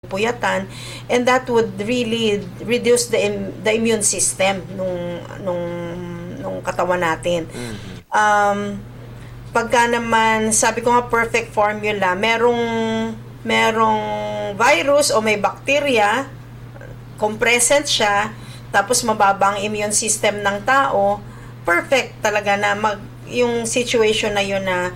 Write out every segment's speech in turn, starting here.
puyatan, and that would really reduce the immune system nung katawan natin. Pagka naman, sabi ko nga perfect formula, merong virus o may bacteria, kung present siya, tapos mababa ang immune system ng tao, perfect talaga na yung situation na yun na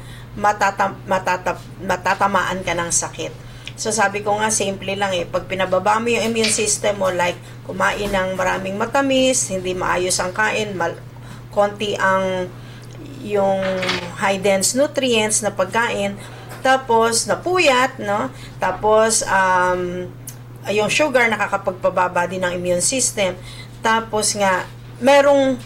matatamaan ka ng sakit. So sabi ko nga, simple lang pag pinababa mo yung immune system mo, like kumain ng maraming matamis, hindi maayos ang kain, konti ang yung high dense nutrients na pagkain, tapos napuyat, no? Tapos yung sugar nakakapagpababa din ng immune system. Tapos nga merong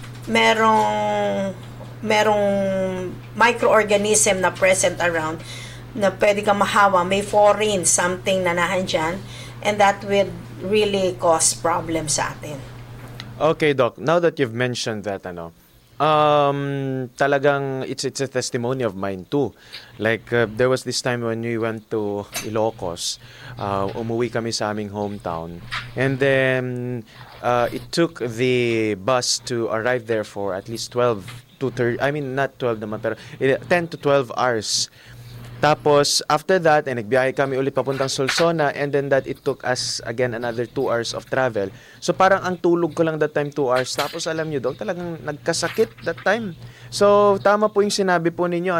microorganism na present around na pwede kang mahawa, may foreign something na nahandyan, and that will really cause problems sa atin. Okay, Doc. Now that you've mentioned that, talagang it's a testimony of mine too. Like, there was this time when we went to Ilocos, umuwi kami sa aming hometown, and then it took the bus to arrive there for at least 12 to 30, I mean not 12 naman, pero 10 to 12 hours. Tapos, after that, nagbiyahe kami ulit papuntang Solsona, and then that it took us again another 2 hours of travel. So, parang ang tulog ko lang that time 2 hours. Tapos, alam nyo, Dok, talagang nagkasakit that time. So, tama po yung sinabi po ninyo,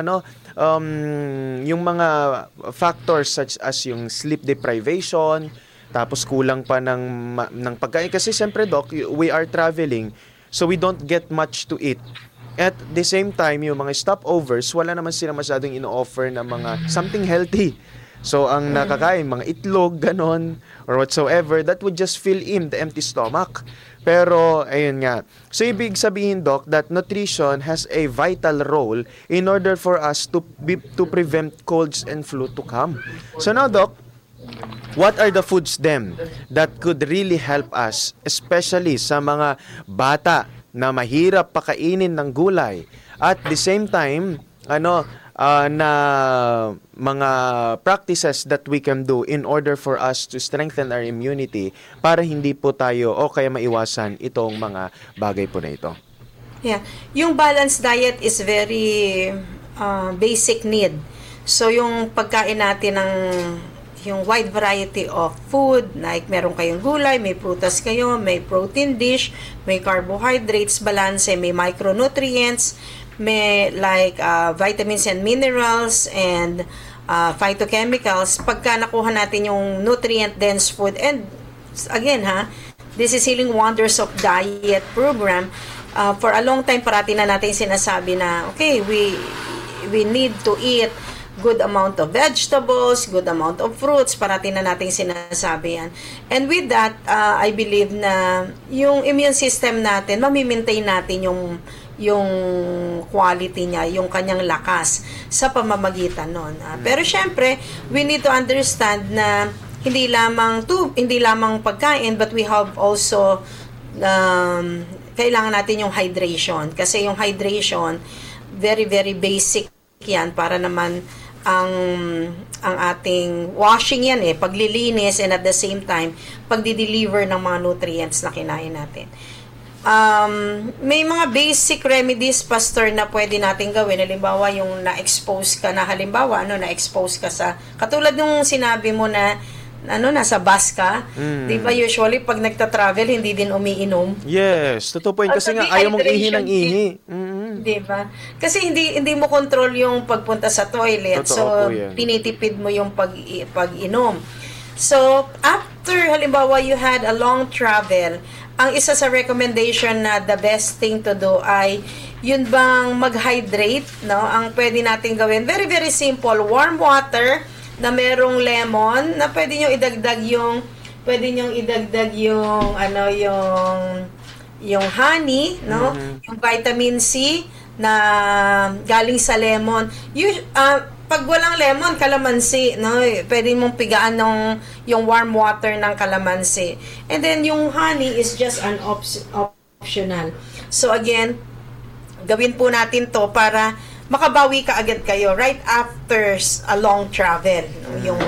yung mga factors such as yung sleep deprivation, tapos kulang pa ng pagkain. Kasi, siyempre, Doc, we are traveling, so we don't get much to eat. At the same time, yung mga stopovers, wala naman sila masyadong ino-offer na mga something healthy. So, ang nakakain, mga itlog, ganon, or whatsoever, that would just fill in the empty stomach. Pero, ayun nga. So, ibig sabihin, Doc, that nutrition has a vital role in order for us to prevent colds and flu to come. So, now, Doc, what are the foods then that could really help us, especially sa mga bata na mahirap pakainin ng gulay, at the same time na mga practices that we can do in order for us to strengthen our immunity para hindi po tayo o kaya maiwasan itong mga bagay po na ito? Yeah, yung balanced diet is very basic need. So yung pagkain natin ng yung wide variety of food, like meron kayong gulay, may prutas kayo, may protein dish, may carbohydrates, balance, may micronutrients, may like vitamins and minerals, and phytochemicals. Pagka nakuha natin yung nutrient-dense food, and again this is Healing Wonders of Diet program. For a long time, parati na natin sinasabi na, okay, we need to eat good amount of vegetables, good amount of fruits, parati na nating sinasabi yan. And with that, I believe na yung immune system natin, mamimaintain natin yung quality niya, yung kanyang lakas sa pamamagitan nun. Pero syempre, we need to understand na hindi lamang pagkain, but we have also kailangan natin yung hydration. Kasi yung hydration, very, very basic yan para naman ang ating washing yan paglilinis, and at the same time pagdi-deliver ng mga nutrients na kinain natin. May mga basic remedies, Pastor, na pwede natin gawin. Halimbawa, yung na-expose ka sa katulad nung sinabi mo na nasa bus ka, di ba usually pag nagta-travel hindi din umiinom? Yes, totoo po yun, kasi nga ayaw mong ihi ng ihi. Di ba? Kasi hindi mo control yung pagpunta sa toilet. Totoo, so tinitipid mo yung pag-inom. So after halimbawa you had a long travel, ang isa sa recommendation na the best thing to do ay yun bang mag-hydrate, no? Ang pwede natin gawin, very very simple, warm water na merong lemon, na pwede nyo idagdag yung honey, no? Yung vitamin C na galing sa lemon. Pag walang lemon, calamansi, no? Pwede mong pigaan yung warm water ng calamansi. And then yung honey is just an optional. So again, gawin po natin to para makabawi ka agad kayo right after a long travel, no? Yung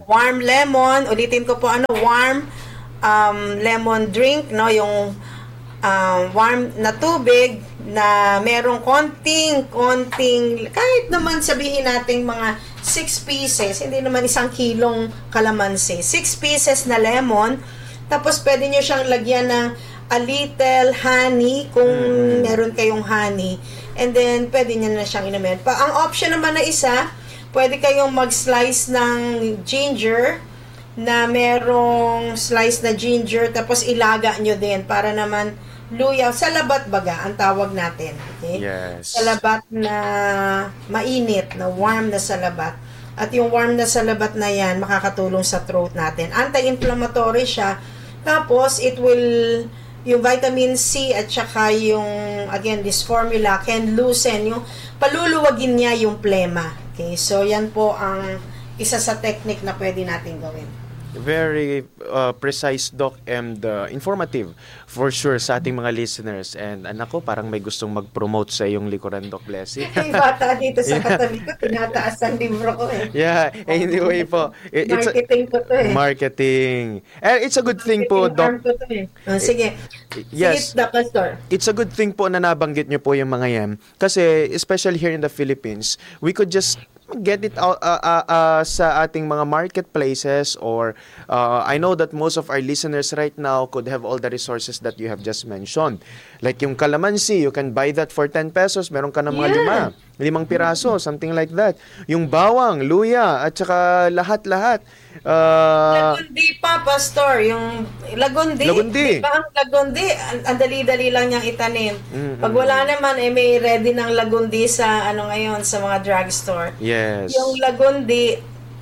warm lemon, ulitin ko po, warm lemon drink, no, yung warm na tubig na merong konting, kahit naman sabihin natin mga 6 pieces, hindi naman 1 kilong kalamansi, 6 pieces na lemon, tapos pwede nyo siyang lagyan ng a little honey, kung meron kayong honey, and then pwede nyo na siyang inumin. Ang option naman na isa, pwede kayong mag-slice ng ginger, na merong slice na ginger, tapos ilaga nyo din para naman luya, salabat baga ang tawag natin. Okay? Yes. Salabat na mainit, na warm na salabat. At yung warm na salabat na yan, makakatulong sa throat natin. Anti-inflammatory siya. Tapos, yung vitamin C at saka yung, again, this formula can loosen, yung paluluwagin niya yung plema. Okay? So, yan po ang isa sa technique na pwede natin gawin. Very precise, Doc, and informative for sure sa ating mga listeners. And anak ko, parang may gustong mag-promote sa iyong likuran, Doc Leslie. Yung bata dito sa katabi ko, tinataas ang libro ko eh. Yeah, anyway po. Marketing ko to eh. Marketing. And it's a good thing po, Doc. Ko to eh. Sige. Yes. Sige, Doc Pastor. It's a good thing po na nabanggit niyo po yung mga yan. Kasi, especially here in the Philippines, we could just get it out sa ating mga marketplaces, or I know that most of our listeners right now could have all the resources that you have just mentioned. Like yung calamansi, you can buy that for 10 pesos. Meron ka ng mga 5 piraso, something like that. Yung bawang, luya, at saka lahat-lahat. Lagundi pa, Pastor. Yung lagundi. Di ba ang lagundi, ang dali-dali lang niyang itanim. Pag wala naman, may ready ng lagundi sa ngayon, sa mga drugstore. Yes. Yung lagundi,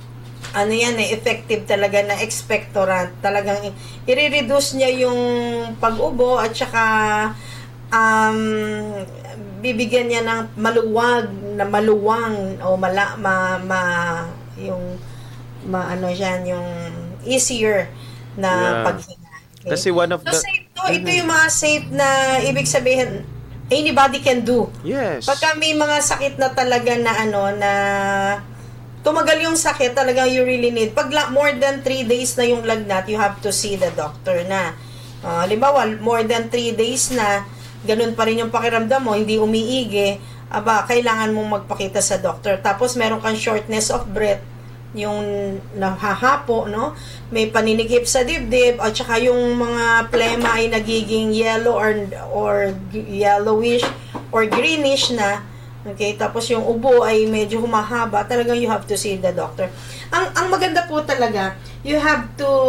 effective talaga na expectorant. Talagang i-reduce niya yung pag-ubo at saka bibigyan niya ng maluwang o yung easier na paghinga. Okay? Kasi one of the... Ito yung mga safe na ibig sabihin anybody can do. Yes. Pagka may mga sakit na talaga na na tumagal yung sakit, talagang you really need. Pag more than 3 days na yung lagnat, you have to see the doctor na. Halimbawa, more than 3 days na, ganun pa rin yung pakiramdam mo, hindi umiigi, kailangan mong magpakita sa doctor. Tapos, meron kang shortness of breath, yung nahahapo, no? May paninikip sa dibdib, at saka yung mga plema ay nagiging yellow or yellowish or greenish na. Okay, tapos yung ubo ay medyo humahaba, talagang you have to see the doctor. Ang maganda po talaga, you have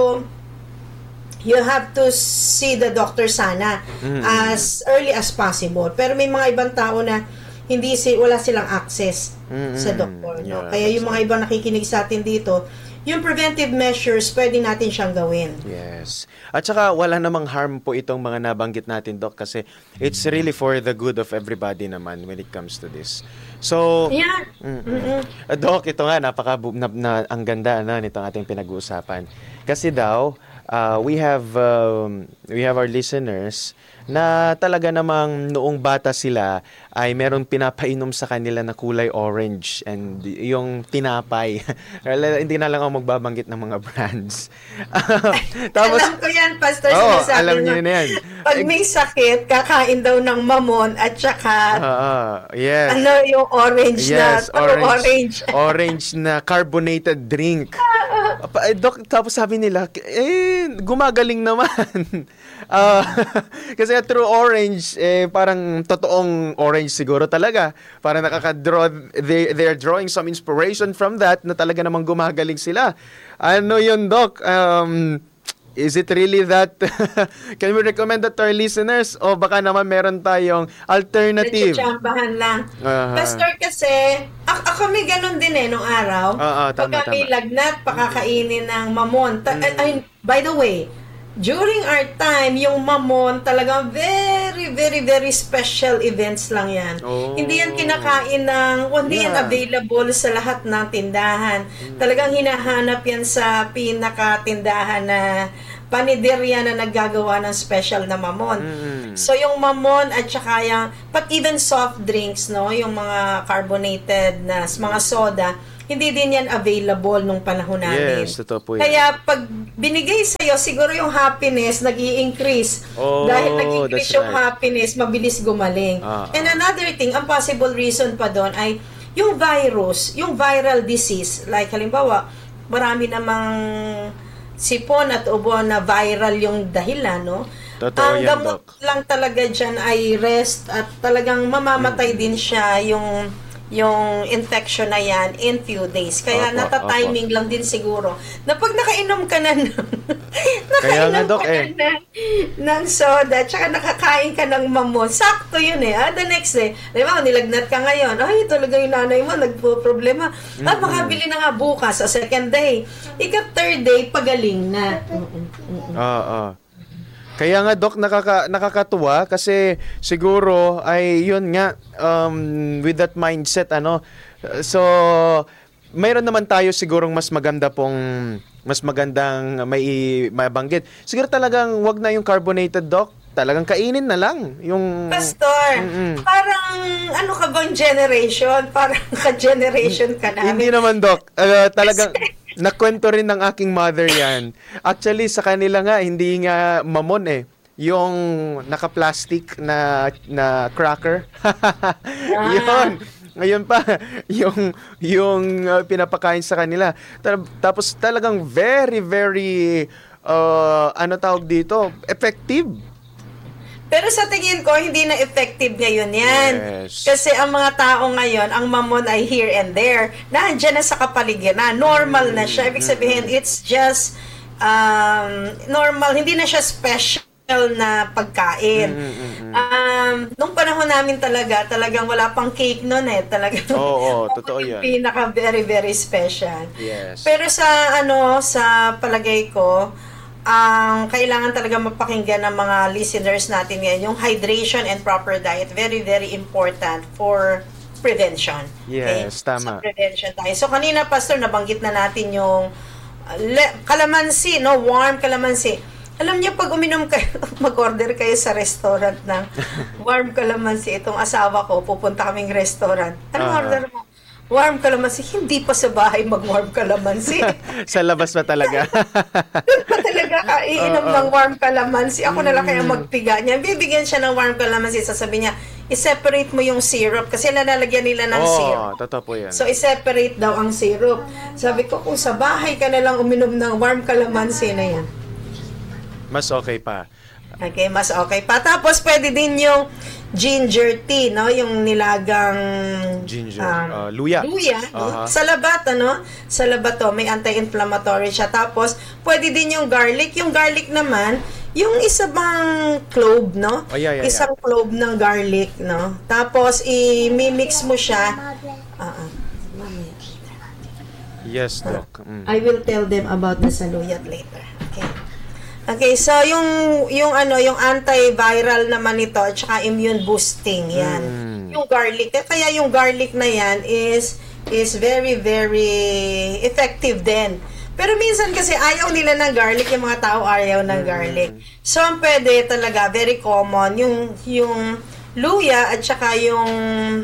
to see the doctor sana as early as possible. Pero may mga ibang tao na wala silang access sa doktor, no? Yeah, Kaya yung mga ibang nakikinig sa atin dito, yung preventive measures, pwede natin siyang gawin. Yes. At saka wala namang harm po itong mga nabanggit natin, Doc, kasi it's really for the good of everybody naman when it comes to this. So, yeah. Doc, ito nga, ang ganda nitong ating pinag-uusapan. Kasi daw, we have our listeners na talaga namang noong bata sila ay meron pinapainom sa kanila na kulay orange, and yung tinapay. Hindi na lang ako magbabanggit ng mga brands. Tapos, alam ko yan, Pastor. Alam niyo na yan. Pag may sakit, kakain daw ng mamon at saka yes. Yung orange yes, na orange. Orange na carbonated drink. Doc, tapos sabi nila, gumagaling naman. Kasi through orange, parang totoong orange siguro talaga. Parang nakaka-draw, they're drawing some inspiration from that na talaga namang gumagaling sila. Ano yun, Doc? Is it really that? Can we recommend that to our listeners? O baka naman meron tayong alternative? Nagtsatsambahan lang. Pastor, kasi, ako may ganun din nung araw. Pagka may lagnat, pakakainin ng mamon. By the way, during our time, yung mamon talagang very, very, very special events lang yan. Hindi yan kinakain hindi yan available sa lahat ng tindahan. Talagang hinahanap yan sa pinakatindahan na paniderya na naggagawa ng special na mamon. So yung mamon at saka yung, but even soft drinks, no, yung mga carbonated na mga soda, hindi din yan available nung panahon namin. Yes, totoo po yan. Kaya pag binigay sa'yo, siguro yung happiness nag-i-increase. Oh, Dahil nag-increase that's yung right. happiness, mabilis gumaling. And another thing, ang possible reason pa doon ay yung virus, yung viral disease, like halimbawa, marami namang sipon at ubo na viral yung dahilan, no? Totoo Ang yan, gamot Doc. lang talaga dyan ay rest at talagang mamamatay din siya yung infection na yan in few days. Kaya Opo, nata-timing lang din siguro na pag nakainom ka na ng Kaya nga, nakainom Doc, ka na ng soda tsaka nakakain ka ng mamon, sakto yun eh. The next day, di ba, nilagnat ka ngayon, ay talaga yung nanay mo nagpo-problema. Makabili na nga bukas sa second day. Third day, pagaling na. Oo. Kaya nga, Doc, nakakatuwa kasi siguro ay yun nga, with that mindset, so mayroon naman tayo sigurong mas magandang mabanggit. Siguro talagang wag na yung carbonated, Doc. Talagang kainin na lang yung Pastor, parang ano ka bang generation? Parang ka-generation ka namin. Hindi naman, Doc. Talagang nakwento rin ng aking mother yan. Actually, sa kanila nga, hindi nga mamon eh. Yung naka-plastic na cracker. Yun. Ngayon pa, yung pinapakain sa kanila. Tapos talagang very, very, tawag dito, effective. Pero sa tingin ko, hindi na effective ngayon yan. Yes. Kasi ang mga tao ngayon, ang mamon ay here and there. Nandiyan na sa kapaligiran. Normal na siya. Ibig sabihin, it's just normal. Hindi na siya special na pagkain. Nung panahon namin talagang wala pang cake noon eh. Talagang Oo, totoo yan. pinaka very, very special. Yes. Pero sa palagay ko, ang kailangan talaga mapakinggan ng mga listeners natin ngayon, yung hydration and proper diet, very, very important for prevention. Yes, tama. Sa prevention tayo. So, kanina, Pastor, nabanggit na natin yung calamansi, warm calamansi. Alam niyo, pag uminom kayo, mag-order kayo sa restaurant ng warm calamansi, itong asawa ko, pupunta kaming restaurant. Anong order mo? Warm calamansi. Hindi pa sa bahay mag-warm calamansi. Sa labas pa talaga. Doon pa talaga iinom ng warm calamansi. Ako na lang kaya magpiga niya. Bibigyan siya ng warm calamansi. Sasabi niya, i-separate mo yung syrup. Kasi lalagyan nila ng syrup. Totoo po yan. So, i-separate daw ang syrup. Sabi ko, kung sa bahay ka na lang uminom ng warm calamansi na yan. Mas okay pa. Okay, mas okay pa. Tapos, pwede din yung ginger tea, yung nilagang Ginger. Luya. Luya, no? Sa labat, Sa labat may anti-inflammatory siya. Tapos, pwede din yung garlic. Yung garlic naman, yung isa bang clove, no? Isang clove ng garlic, no? Tapos, i-mix mo siya. Yes, Doc. I will tell them about the saluyat later. Okay, so yung antiviral naman ito at saka immune boosting yan. Yung garlic, kaya yung garlic na yan is very, very effective din. Pero minsan kasi ayaw nila ng garlic, yung mga tao ayaw ng garlic. So ang pwede talaga, very common, yung luya at saka yung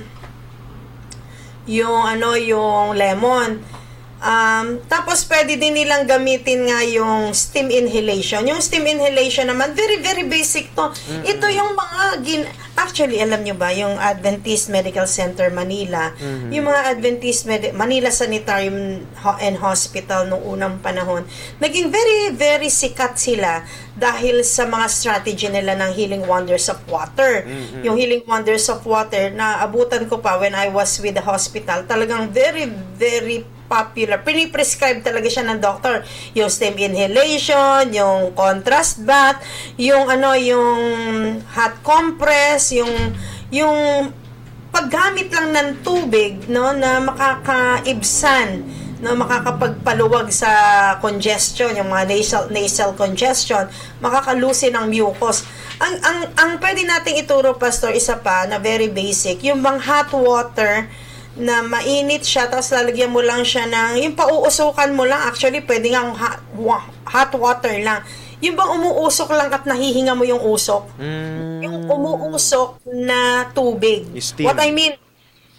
lemon. Tapos pwede din nilang gamitin nga yung steam inhalation. Yung steam inhalation naman, very, very basic to. Ito yung mga actually, alam nyo ba, yung Adventist Medical Center Manila, yung mga Adventist Manila Sanitarium and Hospital noong unang panahon, naging very, very sikat sila dahil sa mga strategy nila ng Healing Wonders of Water. Yung Healing Wonders of Water, na abutan ko pa when I was with the hospital, talagang very, very popular. Piniprescribe talaga siya ng doctor. Yung steam inhalation, yung contrast bath, yung hot compress, yung paggamit lang ng tubig, na makakaibsan, makakapagpaluwag sa congestion, yung mga nasal congestion, makakalusin ng mucus. Ang pwede nating ituro, Pastor, isa pa na very basic, yung bang hot water na mainit siya, tapos lalagyan mo lang siya yung pauusukan mo lang, actually pwede nga hot water lang. Yung bang umuusok lang at nahihinga mo yung usok? Yung umuusok na tubig. Steam. What I mean,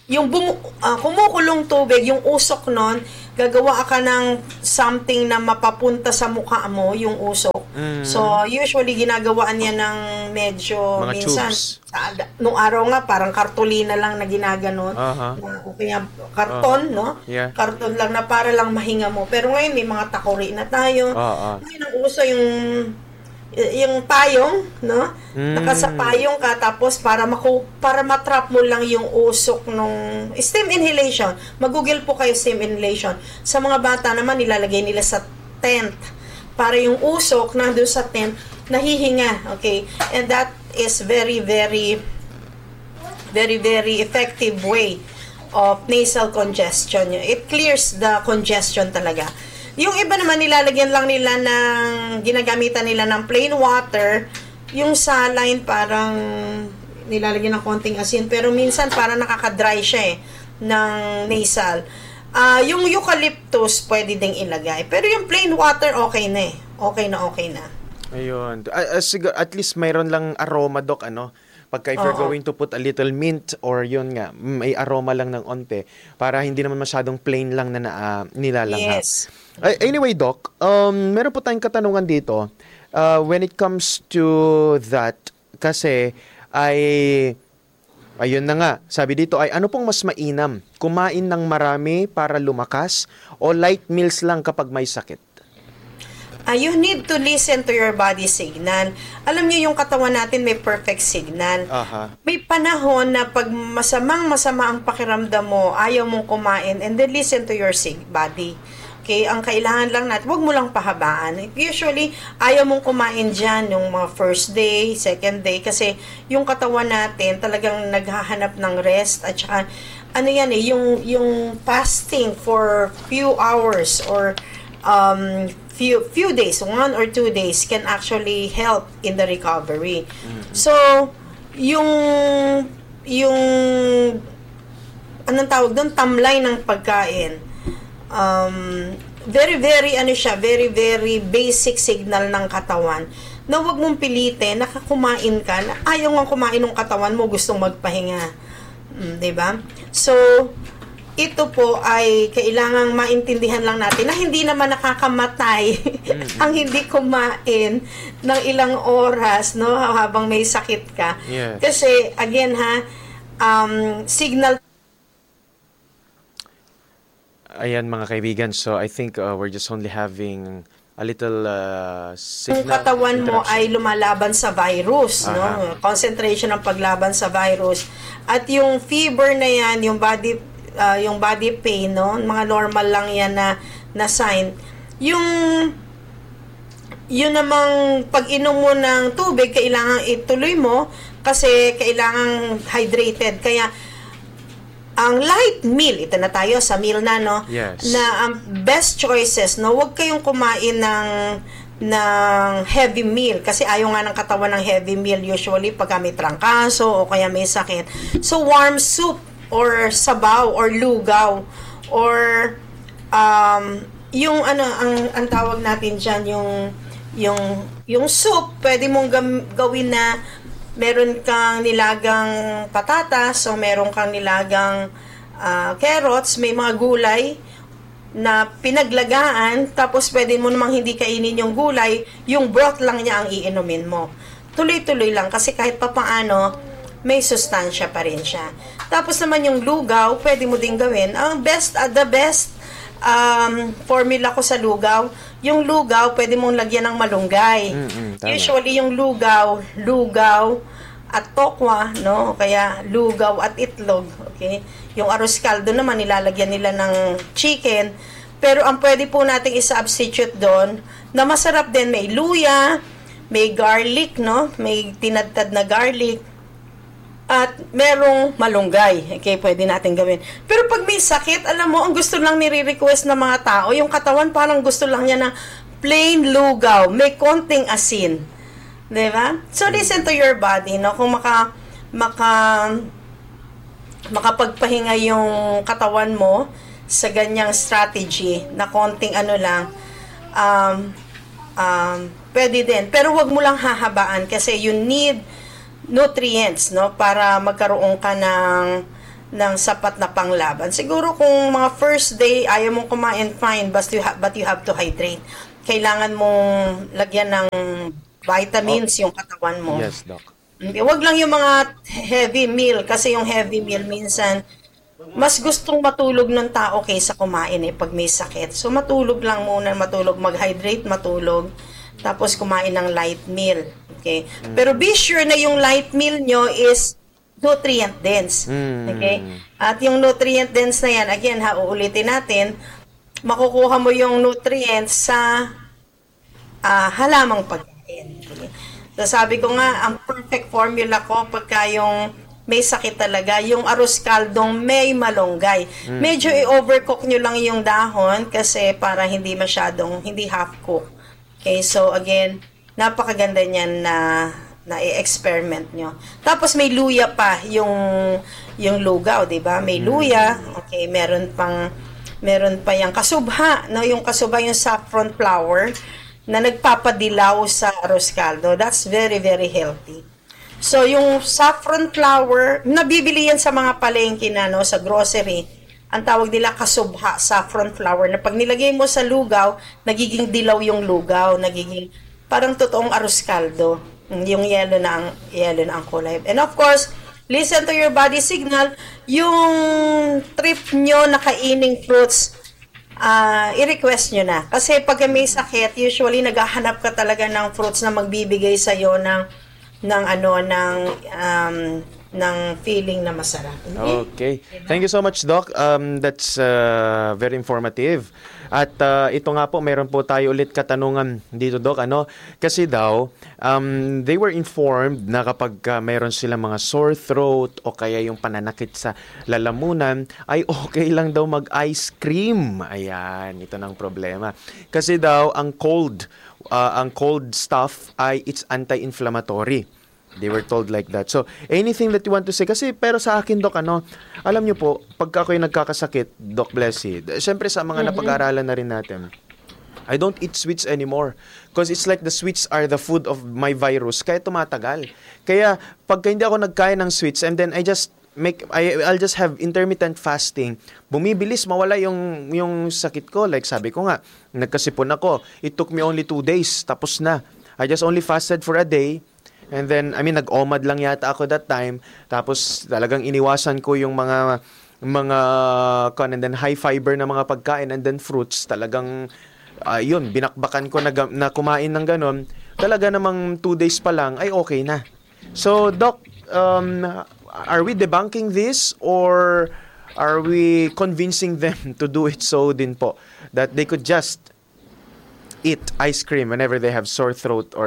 kumukulong tubig, yung usok nun, gagawa ka ng something na mapapunta sa mukha mo, yung usok. So, usually, ginagawaan yan ng medyo, Mga minsan, tubes. nung araw nga, parang kartolina lang na ginaganon. O kaya karton, no? Yeah. Karton lang na para lang mahinga mo. Pero ngayon, may mga takori na tayo. Ngayon, ang uso yung payong, no? Nakasapayong ka tapos para matrap mo lang yung usok nung steam inhalation. Mag-Google po kayo steam inhalation. Sa mga bata naman nilalagay nila sa tent para yung usok nandoon sa tent nahihinga, okay? And that is very very very very effective way of nasal congestion. It clears the congestion talaga. Yung iba naman nilalagyan lang nila ginagamitan nila ng plain water, yung saline parang nilalagyan ng konting asin, pero minsan parang nakaka-dry siya ng nasal. Yung eucalyptus pwede ding ilagay, pero yung plain water okay na Okay na. Ayun. At least mayroon lang aroma, Doc, ano? Pagka if you're going to put a little mint or yun nga, may aroma lang ng onte para hindi naman masyadong plain lang na nilalanghap. Yes. Anyway, Doc, meron po tayong katanungan dito. When it comes to that, kasi ayun na nga, sabi dito ay ano pong mas mainam? Kumain ng marami para lumakas o light meals lang kapag may sakit? You need to listen to your body signal. Alam niyo yung katawan natin may perfect signal. May panahon na pag masama ang pakiramdam mo, ayaw mong kumain, and then listen to your body. Okay, ang kailangan lang natin, wag mo lang pahabaan. Usually, ayaw mong kumain dyan yung mga first day, second day, kasi yung katawan natin talagang naghahanap ng rest, at saka, yung fasting for few hours or few days, 1 or 2 days can actually help in the recovery. So, yung anong tawag doon, tamlay ng pagkain. Very very basic signal ng katawan na wag mong pilitin, nakakumain ka, na ayaw nga kumain ng katawan mo, gustong magpahinga. 'Di ba? So, ito po ay kailangang maintindihan lang natin na hindi naman nakakamatay ang hindi kumain ng ilang oras, no, habang may sakit ka. Yes. Kasi again signal. Ayan mga kaibigan, so I think we're just only having a little signal. Kung katawan mo ay lumalaban sa virus, no? Concentration ng paglaban sa virus. At yung fever na yan, yung body pain, no? Mga normal lang yan na sign. Yun namang pag-inom mo ng tubig, kailangan ituloy mo kasi kailangan hydrated. Kaya ang light meal, ito na tayo sa meal na, no? Yes. Na best choices, no? Huwag kayong kumain ng heavy meal kasi ayaw nga ng katawan ng heavy meal usually pag may trangkaso o kaya may sakit. So warm soup or sabaw or lugaw or yung ang tawag natin diyan, yung soup, pwede mong gawin na meron kang nilagang patatas o meron kang nilagang carrots, may mga gulay na pinaglagaan, tapos pwede mo namang hindi kainin yung gulay, yung broth lang niya ang iinumin mo. Tuloy-tuloy lang kasi kahit papaano may sustansya pa rin siya. Tapos naman yung lugaw, pwede mo din gawin. The best formula ko sa lugaw, yung lugaw, pwede mong lagyan ng malunggay. Usually, yung lugaw at tokwa, no? Kaya, lugaw at itlog, okay? Yung arroz caldo naman, nilalagyan nila ng chicken. Pero, ang pwede po nating i-substitute doon, na masarap din, may luya, may garlic, no? May tinadtad na garlic, at merong malunggay. Okay, pwede natin gawin. Pero pag may sakit, alam mo, ang gusto lang nire-request ng mga tao, yung katawan parang gusto lang niya na plain lugaw, may konting asin. Diba? So, listen to your body, no? Kung makapagpahinga yung katawan mo sa ganyang strategy na konting pwede din. Pero wag mo lang hahabaan kasi you need nutrients, no, para magkaroon ka ng sapat na panglaban. Siguro kung mga first day ayaw mong kumain, fine, but you have to hydrate. Kailangan mong lagyan ng vitamins yung katawan mo. Yes, Doc. Hindi, wag lang yung mga heavy meal kasi yung heavy meal minsan mas gustong matulog ng tao kaysa kumain pag may sakit. So matulog lang muna, mag-hydrate, matulog, tapos kumain ng light meal. Okay? Pero be sure na yung light meal nyo is nutrient dense. Okay? At yung nutrient dense na yan, again uulitin natin, makukuha mo yung nutrients sa halamang pagkain. Okay? So sabi ko nga, ang perfect formula ko pagka yung may sakit talaga, yung arroz kaldong may malunggay. Medyo i-overcook nyo lang yung dahon kasi para hindi half-cook. Okay, so again, napakaganda niyan na i-experiment nyo. Tapos may luya pa yung lugaw, 'di ba? May luya. Okay, meron pa yung kasubha, no? Yung kasubha yung saffron flour na nagpapadilaw sa arroz caldo. That's very, very healthy. So, yung saffron flour, nabibili yan sa mga palengke na, no, sa grocery. Ang tawag nila kasubha, saffron flour, na pag nilagay mo sa lugaw, nagiging dilaw yung lugaw, nagiging parang totoong arroz caldo. Yung yellow na ang kulay. And of course, listen to your body signal. Yung trip nyo na kaining fruits, i-request nyo na. Kasi pag may sakit, usually naghahanap ka talaga ng fruits na magbibigay sa'yo ng feeling na masarap. Okay. Thank you so much, Doc. That's very informative. At ito nga po, meron po tayo ulit katanungan dito, Doc. Kasi daw, they were informed na kapag meron silang mga sore throat o kaya yung pananakit sa lalamunan, ay okay lang daw mag-ice cream. Ayan, ito ng problema. Kasi daw, ang cold stuff ay it's anti-inflammatory. They were told like that. So, anything that you want to say? Kasi, pero sa akin, Doc, alam nyo po, pagka ako'y nagkakasakit, Doc Blessy, syempre sa mga napag-aralan na rin natin, I don't eat sweets anymore. Because it's like the sweets are the food of my virus. Kaya tumatagal. Kaya, pagka hindi ako nagkain ng sweets, and then I'll just have intermittent fasting, bumibilis, mawala yung sakit ko. Like sabi ko nga, nagkasipon ako. It took me only 2 days, tapos na. I just only fasted for a day. And then, nag-OMAD lang yata ako that time. Tapos, talagang iniwasan ko yung mga and then high fiber na mga pagkain and then fruits. Talagang, binakbakan ko na kumain ng ganon. Talaga namang 2 days pa lang, ay okay na. So, Doc, are we debunking this or are we convincing them to do it so din po? That they could just eat ice cream whenever they have sore throat or